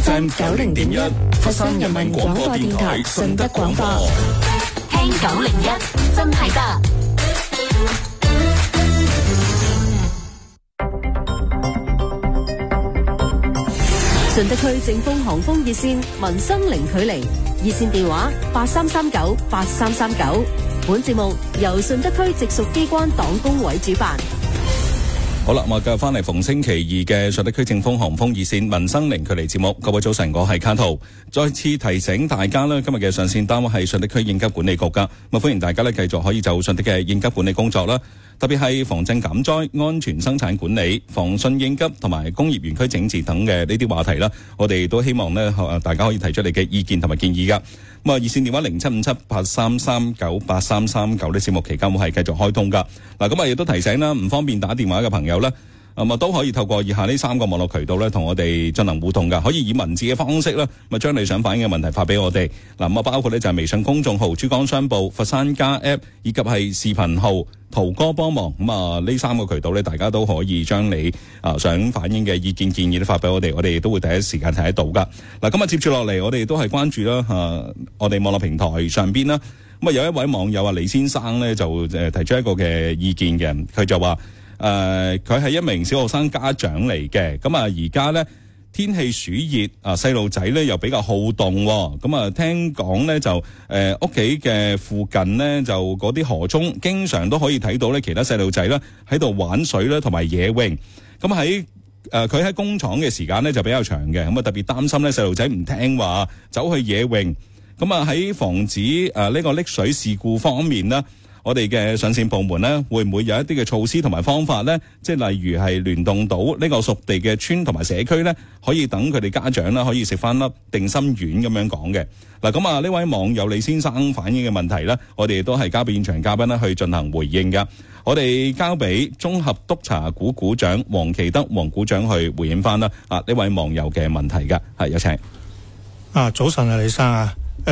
FM 90.1，佛山人民廣播電台順德廣播， 聽901真係得。 順德區正風航風熱線民生零距離熱線電話83398339。本節目由順德區直屬機關黨工委主辦。 好啦，我繼續翻嚟逢星期二嘅順德區正風航風熱線民生零距離節目。各位早晨，我係卡圖。再次提醒大家咧，今日嘅上線單位係順德區應急管理局噶，咁歡迎大家咧繼續可以就順德嘅應急管理工作啦，特別係防震減災、安全生產管理、防汛應急同埋工業園區整治等嘅呢啲話題啦，我哋都希望咧大家可以提出你嘅意見同埋建議噶。咁啊，熱線電話075783398339呢節目期間會係繼續開通噶。嗱，咁啊亦都提醒啦，唔方便打電話嘅朋友咧，都可以透過以下呢3個網絡渠道咧，同我哋進行互動噶。可以以文字嘅方式咧，將你想反映嘅問題發俾我哋。嗱，咁啊包括咧就係微信公眾號珠江商報佛山家 app 以及係視頻號圖哥幫忙。咁啊呢3個渠道咧，大家都可以將你想反映嘅意見建議咧發俾我哋，我哋都會第一時間睇得到噶。嗱，咁啊接住落嚟，我哋都係關注啦我哋網絡平台上邊啦。咁啊有一位網友李先生咧就提出一個嘅意見嘅，佢就話佢係一名小學生家長嚟嘅，咁啊而家咧天氣暑熱細路仔咧又比較好動，咁啊聽講咧就屋企嘅附近咧就嗰啲河涌經常都可以睇到咧其他細路仔咧喺度玩水咧同埋野泳，咁喺佢喺工廠嘅時間咧就比較長嘅，咁啊特別擔心咧細路仔唔聽話走去野泳，咁啊喺防止呢個溺水事故方面呢，我哋嘅上線部門呢，會唔會有一啲嘅措施同埋方法呢？即係例如係聯動到呢個屬地嘅村同埋社區呢，可以等佢哋家長啦，可以食翻粒定心丸咁樣講嘅。嗱，咁啊呢位網友李先生反映嘅問題呢，我哋都係交俾現場嘉賓呢去進行回應噶。我哋交俾綜合督察股股長黃其德黃股長去回應翻啦。呢位網友嘅問題噶，係有請。 早晨啊，李生啊，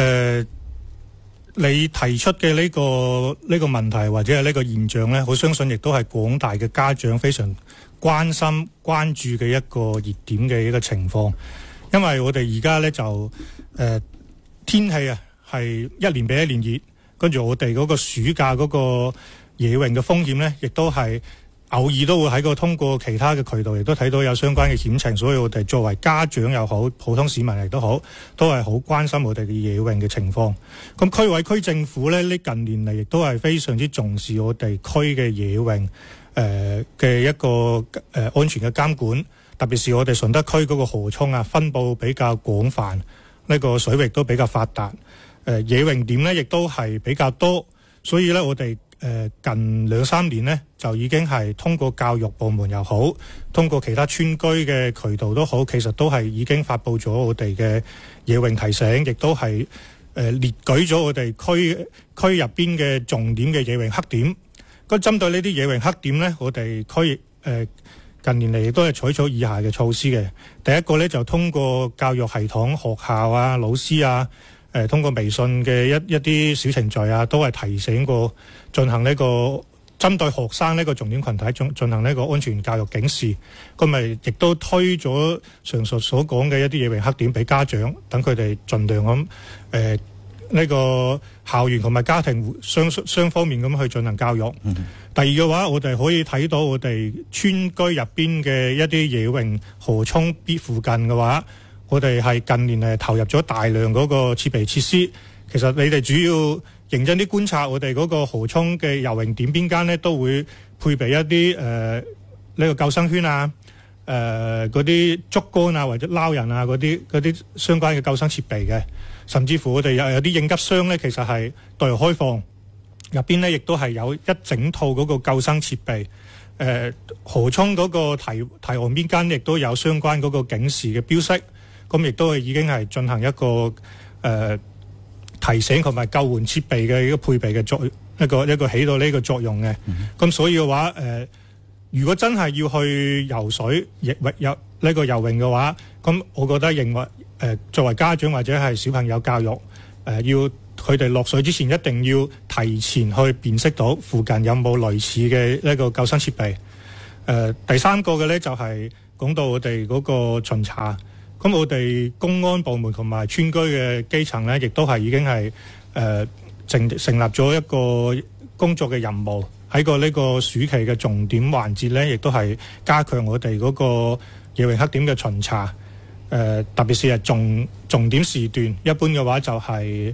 你提出嘅呢個問題或者係呢個現象呢，我相信亦都係廣大嘅家長非常關心關注嘅一個熱點嘅一個情況。因為我哋而家呢就天氣啊係一年比一年熱，跟住我哋嗰個暑假嗰個野泳嘅風險呢，亦都係偶爾都會喺通過其他嘅渠道亦都睇到有相關嘅險情，所以我哋作為家長又好，普通市民亦都好，都係好關心我哋嘅野泳嘅情況。咁區委區政府呢近年嚟亦都係非常之重視我哋區嘅野泳嘅一個安全嘅監管，特別是我哋順德區嗰個河涌啊，分佈比較廣泛，呢個水域都比較發達，野泳點呢亦都係比較多，所以呢我哋近2-3年呢，就已經係通過教育部門又好，通過其他村居嘅渠道都好，其實都係已經發佈咗我哋嘅野泳提醒，亦都係列舉咗我哋區入邊嘅重點嘅野泳黑點。咁針對呢啲野泳黑點呢，我哋區近年嚟亦都係採取以下嘅措施嘅。第一個呢，就通過教育系統、學校啊、老師啊。通過微信嘅一啲小程序啊，都係提醒過進行呢個針對學生呢個重點群體進行呢個安全教育警示。咁咪亦都推咗上述所講嘅一啲野泳黑點俾家長，等佢哋盡量咁呢個校園同埋家庭雙方面咁去進行教育。第二嘅話，我哋可以睇到我哋村居入邊嘅一啲野泳河涌附近嘅話，我哋係近年投入咗大量嗰個設備設施。其實你哋主要認真啲觀察，我哋嗰個河涌嘅游泳點邊間呢，都會配備一啲呢個救生圈啊、嗰啲竹竿啊或者撈人啊嗰啲相關嘅救生設備嘅。甚至乎我哋有啲應急箱呢，其實係對外開放，入邊呢亦都係有一整套嗰個救生設備。河涌嗰個堤岸邊間亦都有相關嗰個警示嘅標識。咁亦都係已經係進行一個提醒同埋救援設備嘅一個配備嘅作用，一個起到呢個作用嘅。咁所以嘅話，如果真係要去游水、游呢個游泳嘅話，咁我覺得認為作為家長或者係小朋友教育，要佢哋落水之前一定要提前去辨識到附近有冇類似嘅呢個救生設備。第三個嘅呢，就係講到我哋嗰個巡查。 咁我哋公安部門同埋村居嘅基層咧，亦都係已經係成立咗一個工作嘅任務，喺呢個暑期嘅重點環節咧，亦都係加強我哋嗰個夜泳黑點嘅巡查。特別是係重點時段，一般嘅話就係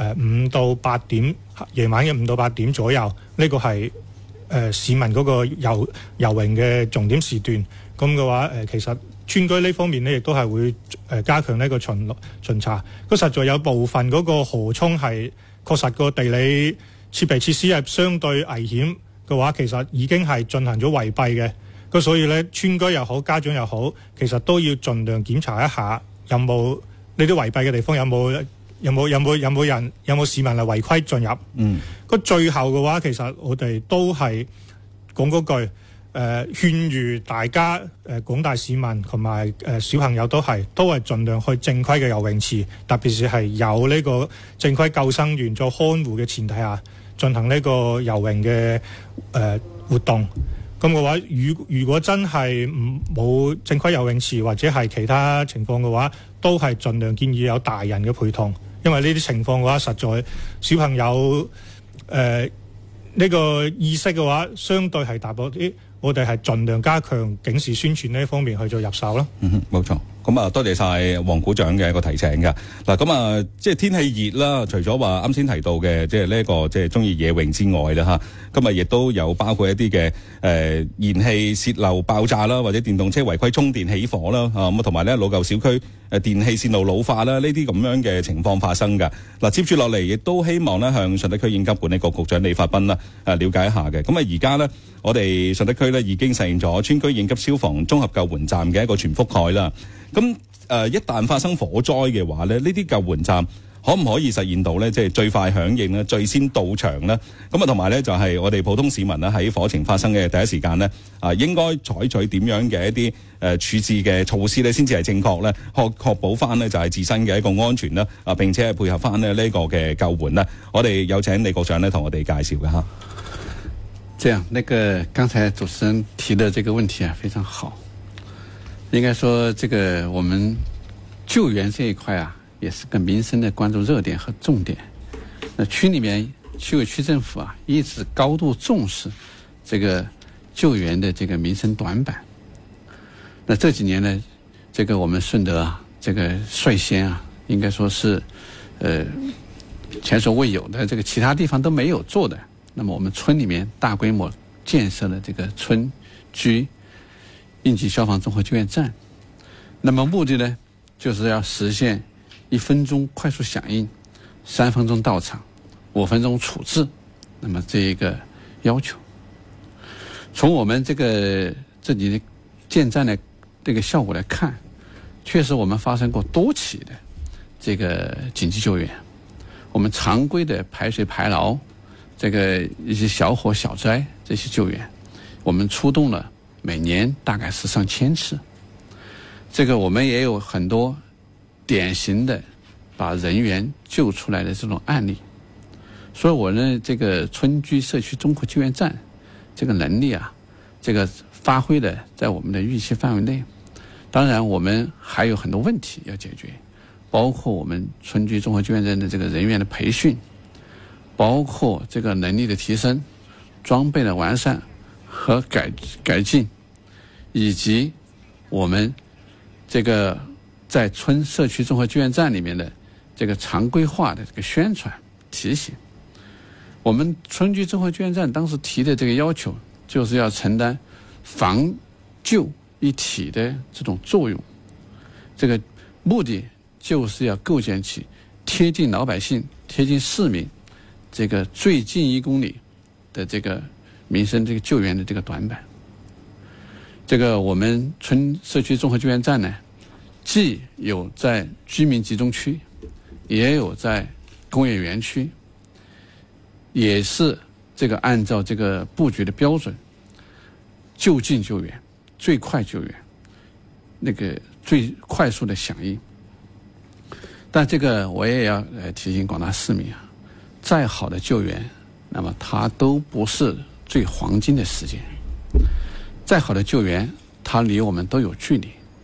5到8點，夜晚嘅5到8點左右，呢個係市民嗰個游泳嘅重點時段。咁嘅話其實村居呢方面咧，亦都係會加強呢個巡查。咁實在有部分嗰個河涌係確實個地理設備設施係相對危險嘅話，其實已經係進行咗圍閉嘅。咁所以咧，村居又好，家長又好，其實都要盡量檢查一下有冇呢啲圍閉嘅地方有冇人有冇市民係違規進入。咁最後嘅話，其實我哋都係講嗰句勸喻大家廣大市民同埋小朋友都係盡量去正規嘅游泳池，特別是係有呢個正規救生員做看護嘅前提下進行呢個游泳嘅活動。咁嘅話，如果真係冇正規游泳池或者係其他情況嘅話，都係盡量建議有大人嘅陪同，因為呢啲情況嘅話，實在小朋友呢個意識嘅話，相對係大咗啲。我哋係盡量加強警示宣傳呢方面去做入手咯。 冇錯。咁啊，多謝晒黃股長嘅一個提醒㗎。嗱，咁啊，即係天氣熱啦，除咗話啱先提到嘅，即係呢一個即係中意野泳之外啦，今日亦都有包括一啲嘅燃氣泄漏爆炸啦，或者電動車違規充電起火啦，咁同埋咧老舊小區電氣線路老化啦，呢啲咁樣嘅情況發生㗎。嗱，接住落嚟亦都希望咧向順德區應急管理局局長李發斌啦了解一下嘅。咁啊，而家咧我哋順德區咧已經實現咗村區應急消防綜合救援站嘅一個全覆蓋啦。咁一旦發生火災嘅話咧，呢啲救援站可唔可以實現到咧？即係最快響應咧，最先到場咧？咁啊，同埋咧就係我哋普通市民咧喺火情發生嘅第一時間咧，應該採取點樣嘅一啲處置嘅措施咧，先至係正確咧，確保翻咧就係自身嘅一個安全啦。並且係配合翻咧呢個嘅救援咧。我哋有請李局長咧同我哋介紹嘅嚇。 這樣，那個剛才主持人提的這個問題啊，非常好。應該說，這個我們救援這一塊啊，也是個民生的關注熱點和重點。那區裏面區委區政府啊，一直高度重視這個救援的這個民生短板。那這幾年呢，這個我們順德啊，這個率先啊，應該說是前所未有的，這個其他地方都沒有做的。那麼我們村裏面大規模建設了這個村居應急消防綜合救援站，那麼目的呢，就是要實現1分鐘快速響應，3分鐘到場，5分鐘處置，那麼這一個要求。從我們這幾年建站的這個效果來看，確實我們發生過多起的這個緊急救援。我們常規的排水排澇，這個一些小火小災這些救援，我們出動了每年大概是上千次。這個我們也有很多典型的把人員救出來的這種案例。所以我呢，這個村居社區綜合救援站這個能力啊，這個發揮的在我們的預期範圍內。當然我們還有很多問題要解決，包括我們村居綜合救援站的這個人員的培訓，包括這個能力的提升、裝備的完善和改進，以及我們這個在村社區綜合救援站裡面的這個常規化的這個宣傳提醒。我們村居綜合救援站當時提的這個要求，就是要承擔防救一體的這種作用。這個目的就是要構建起貼近老百姓、貼近市民這個最近1公里的這個民生這個救援的這個短板。這個我們村社區綜合救援站呢，既有在居民集中區，也有在工業園區，也是這個按照這個布局的標準，就近救援、最快救援、那個最快速的響應。但這個我也要提醒廣大市民啊，再好的救援，那麼它都不是最黃金的時間。再好的救援，它離我們都有距離。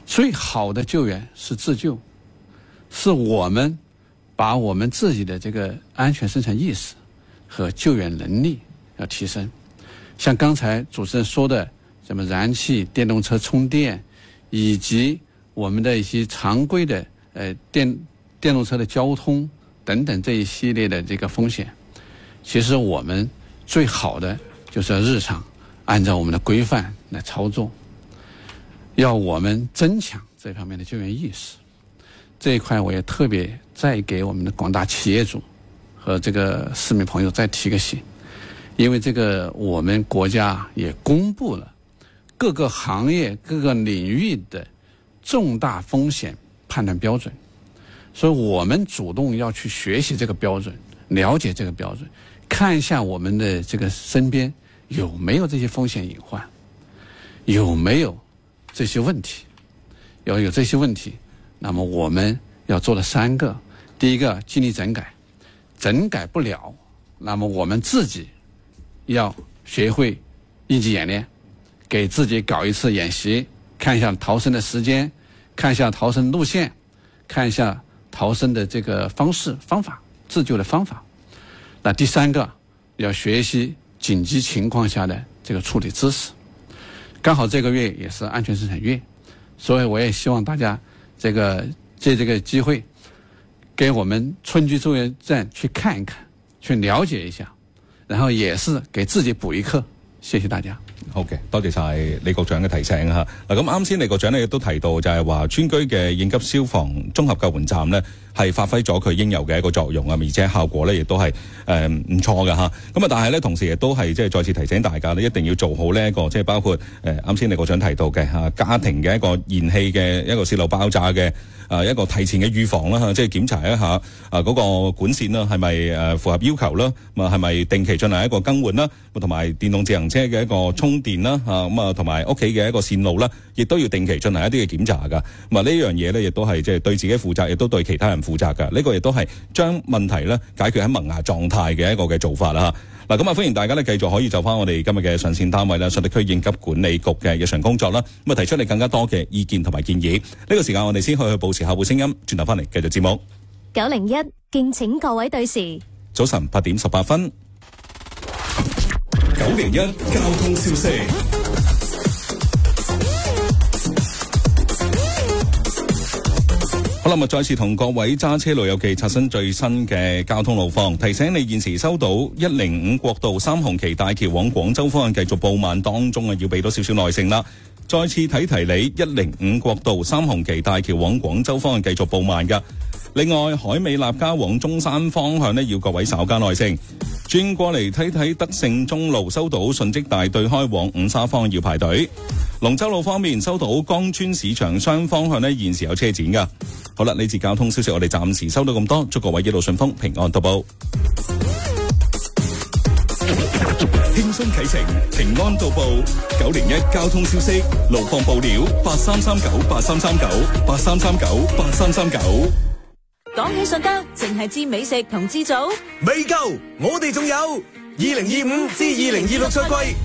最好的救援是自救，是我们把我们自己的这个安全生产意识和救援能力要提升。像刚才主持人说的，什么燃气、电动车充电，以及我们的一些常规的电动车的交通等等这一系列的这个风险，其实我们最好的就是要日常按照我们的规范来操作，要我们增强这方面的救援意识。这一块我也特别再给我们的广大企业主和这个市民朋友再提个醒，因为这个我们国家也公布了各个行业各个领域的重大风险判断标准，所以我们主动要去学习这个标准，了解这个标准，看一下我们的这个身边有没有这些风险隐患，有没有这些问题。要有这些问题，那么我们要做的3个，第一个尽力整改，整改不了，那么我们自己要学会应急演练，给自己搞一次演习，看一下逃生的时间，看一下逃生路线，看一下逃生的这个方法，自救的方法。那第3个要学习紧急情况下的这个处理知识。刚好这个月也是安全生产月，所以我也希望大家借这个机会给我们春居救援站去看一看，去了解一下，然後也是給自己補一課。謝謝大家。 好嘅，多謝晒李局長嘅提醒嚇。嗱，咁啱先李局長咧亦都提到就係話川居嘅應急消防綜合救援站咧係發揮咗佢應有嘅一個作用啊，而且效果咧亦都係唔錯嘅嚇。咁啊，但係咧同時亦都係即係再次提醒大家咧，一定要做好呢一個即係包括啱先李局長提到嘅嚇家庭嘅一個燃氣嘅一個泄漏爆炸嘅一個提前嘅預防啦嚇，即係檢查一下嗰個管線啦係咪符合要求啦，咁啊係咪定期進行一個更換啦，同埋電動自行車嘅一個充電啦咁啊同埋屋企嘅一個線路啦，亦都要定期進行一啲嘅檢查㗎。咁啊呢樣嘢咧亦都係即係對自己負責，亦都對其他人負責㗎。呢個亦都係將問題咧解決喺萌芽狀態嘅一個嘅做法啦嚇。嗱咁啊，歡迎大家咧繼續可以就翻我哋今日嘅上線單位啦，順德區應急管理局嘅日常工作啦，咁啊提出你更加多嘅意見同埋建議。呢個時間我哋先去報時後報聲音，轉頭翻嚟繼續節目。 901敬請各位對時。 早晨8點18分。 901交通消息。 好啦，再次同各位揸車老友記刷新最新嘅交通路況，提醒你現時收到105國道3紅旗大橋往廣州方向繼續報慢當中要俾多少少耐性啦。再次提你105國道3紅旗大橋往廣州方向繼續報慢㗎。另外，海美立交往中山方向要各位稍加耐性。轉過嚟睇德勝中路，收到順積大對開往五沙方向要排隊。龍舟路方面，收到江村市場雙方向現時有車展㗎。好啦，呢節交通消息我哋暫時收到咁多，祝各位一路順風，平安到埗。 輕鬆啟程，平安到埗。901交通消息，路況報料8339833983398339。 講起順德，淨係知美食同知祖， 未夠，我哋仲有2025至2026賽季